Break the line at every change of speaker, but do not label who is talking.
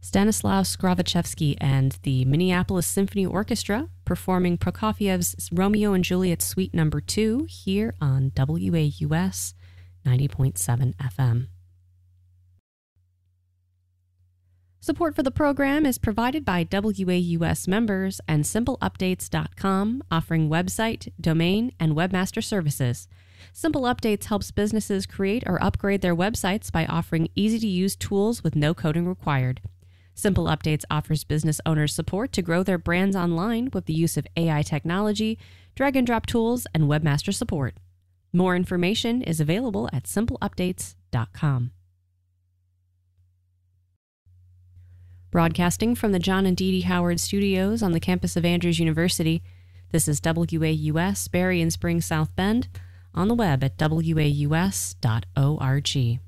Stanislaw Skravachevsky and the Minneapolis Symphony Orchestra performing Prokofiev's Romeo and Juliet Suite No. 2 here on WAUS 90.7 FM. Support for the program is provided by WAUS members and SimpleUpdates.com, offering website, domain, and webmaster services. Simple Updates helps businesses create or upgrade their websites by offering easy-to-use tools with no coding required. Simple Updates offers business owners support to grow their brands online with the use of AI technology, drag-and-drop tools, and webmaster support. More information is available at SimpleUpdates.com. Broadcasting from the John and Dee Dee Howard Studios on the campus of Andrews University, this is WAUS, Berry and Spring, South Bend, on the web at waus.org.